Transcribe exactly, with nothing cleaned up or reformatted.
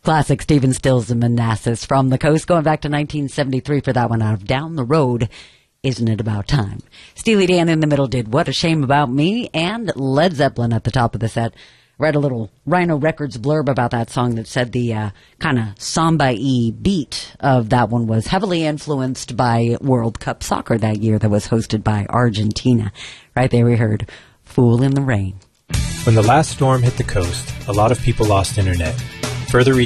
Classic Stephen Stills and Manassas from the Coast, going back to nineteen seventy-three for that one out of Down the Road. Isn't it about time? Steely Dan in the middle did What a Shame About Me, and Led Zeppelin at the top of the set. Read a little Rhino Records blurb about that song that said the uh, kind of samba-y beat of that one was heavily influenced by World Cup soccer that year that was hosted by Argentina. Right there we heard Fool in the Rain. When the last storm hit the coast, a lot of people lost internet. Further